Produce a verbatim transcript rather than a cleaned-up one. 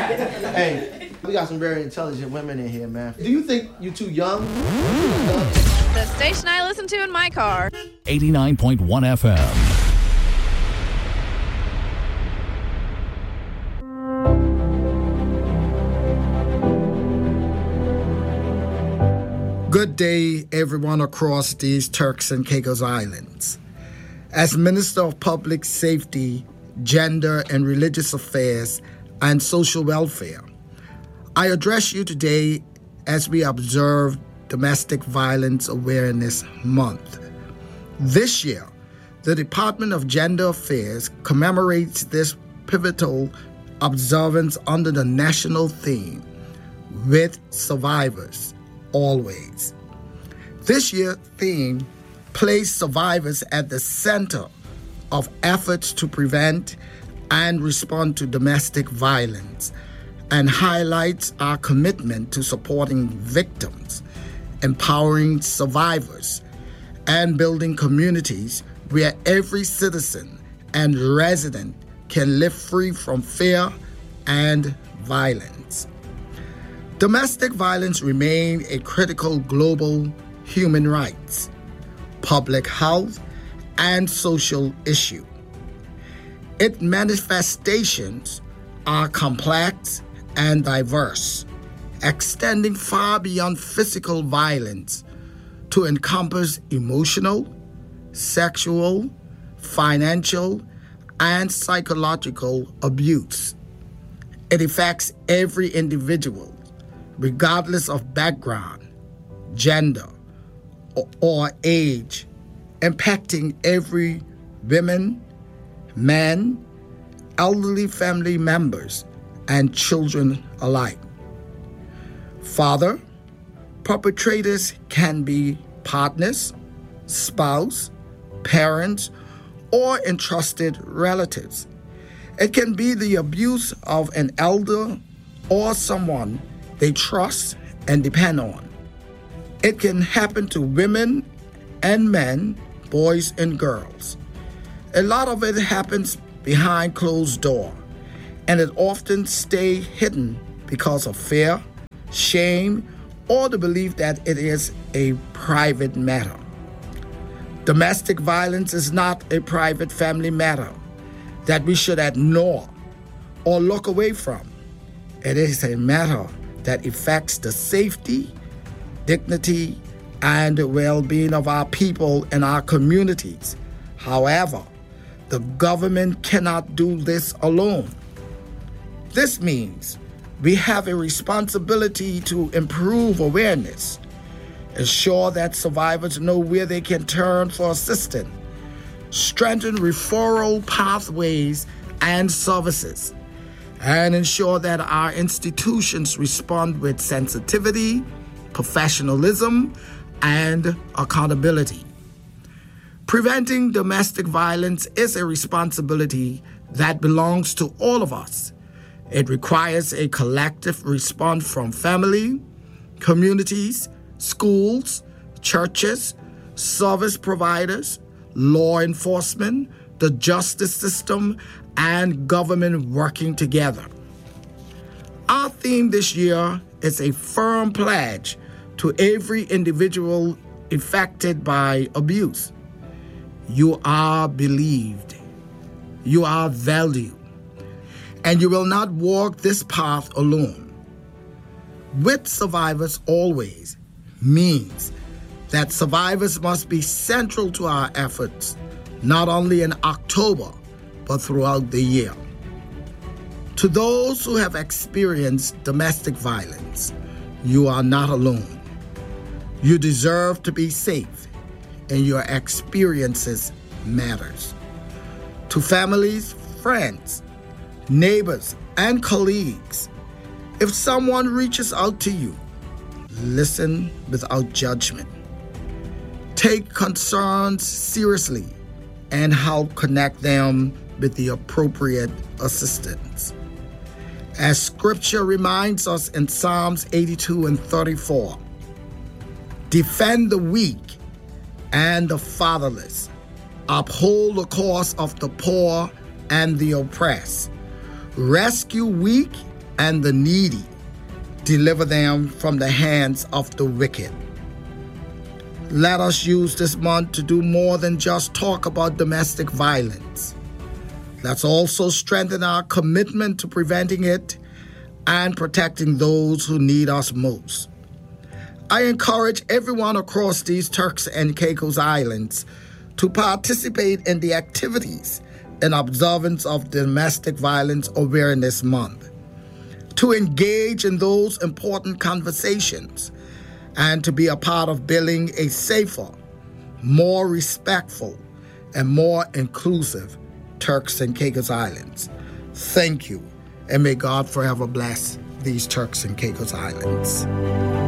Hey, we got some very intelligent women in here, man. Do you think you're too young? The station I listen to in my car. eighty-nine point one F M. Good day, everyone across these Turks and Caicos Islands. As Minister of Public Safety, Gender and Religious Affairs, and Social Welfare, I address you today as we observe Domestic Violence Awareness Month. This year, the Department of Gender Affairs commemorates this pivotal observance under the national theme, With Survivors Always. This year's theme placed survivors at the center of efforts to prevent and respond to domestic violence and highlights our commitment to supporting victims, empowering survivors, and building communities where every citizen and resident can live free from fear and violence. Domestic violence remains a critical global human rights, public health, and social issue. Its manifestations are complex and diverse, extending far beyond physical violence to encompass emotional, sexual, financial, and psychological abuse. It affects every individual, regardless of background, gender, or, or age, impacting every woman, man, elderly family members, and children alike. Further, perpetrators can be partners, spouse, parents, or entrusted relatives. It can be the abuse of an elder or someone they trust and depend on. It can happen to women and men, boys and girls. A lot of it happens behind closed doors, and it often stays hidden because of fear, shame, or the belief that it is a private matter. Domestic violence is not a private family matter that we should ignore or look away from. It is a matter that affects the safety, dignity, and well-being of our people and our communities. However, the government cannot do this alone. This means we have a responsibility to improve awareness, ensure that survivors know where they can turn for assistance, strengthen referral pathways and services, and ensure that our institutions respond with sensitivity, professionalism, and accountability. Preventing domestic violence is a responsibility that belongs to all of us. It requires a collective response from family, communities, schools, churches, service providers, law enforcement, the justice system, and government working together. Our theme this year is a firm pledge to every individual affected by abuse. You are believed. You are valued. And you will not walk this path alone. With survivors always means that survivors must be central to our efforts, not only in October, but throughout the year. To those who have experienced domestic violence, you are not alone. You deserve to be safe, and your experiences matters. To families, friends, neighbors, and colleagues, if someone reaches out to you, listen without judgment. Take concerns seriously and help connect them with the appropriate assistance. As Scripture reminds us in Psalms eighty-two and thirty-four, defend the weak and the fatherless, uphold the cause of the poor and the oppressed, rescue weak and the needy. Deliver them from the hands of the wicked. Let us use this month to do more than just talk about domestic violence. Let's also strengthen our commitment to preventing it and protecting those who need us most. I encourage everyone across these Turks and Caicos Islands to participate in the activities in observance of Domestic Violence Awareness Month, to engage in those important conversations, and to be a part of building a safer, more respectful, and more inclusive Turks and Caicos Islands. Thank you, and may God forever bless these Turks and Caicos Islands.